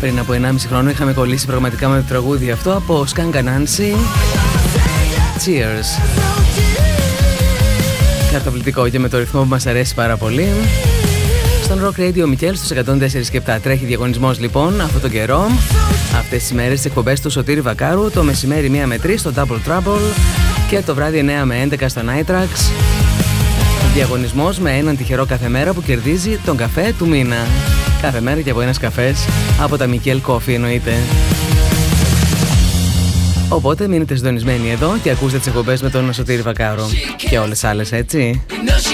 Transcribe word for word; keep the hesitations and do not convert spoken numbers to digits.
Πριν από ενάμιση χρόνο είχαμε κολλήσει πραγματικά με το τραγούδι αυτό από Skunk Anansi. Cheers. Καταπληκτικό και με το ρυθμό που μας αρέσει πάρα πολύ. Στον Rock Radio Μικέλ στους εκατόν τέσσερα και επτά τρέχει διαγωνισμός λοιπόν αυτόν τον καιρό. Αυτές τις ημέρες τις εκπομπές του Σωτήρη Βακάρου, το μεσημέρι μία με τρεις στο Double Trouble και το βράδυ εννέα με έντεκα στο Night Tracks. Διαγωνισμός με έναν τυχερό κάθε μέρα που κερδίζει τον καφέ του μήνα. Κάθε μέρα και από ένας καφές από τα Μικέλ Coffee εννοείται. Οπότε μείνετε συντονισμένοι εδώ και ακούστε τις εκπομπές με τον Σωτήρη Βακάρο και όλες άλλες, έτσι.